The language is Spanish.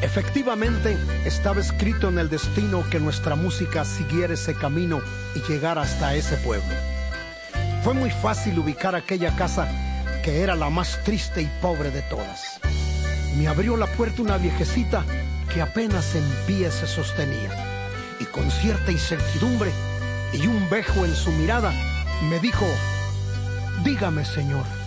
Efectivamente, estaba escrito en el destino que nuestra música siguiera ese camino y llegara hasta ese pueblo. Fue muy fácil ubicar aquella casa que era la más triste y pobre de todas. Me abrió la puerta una viejecita que apenas en pie se sostenía, y con cierta incertidumbre y un vejo en su mirada me dijo: dígame, señor,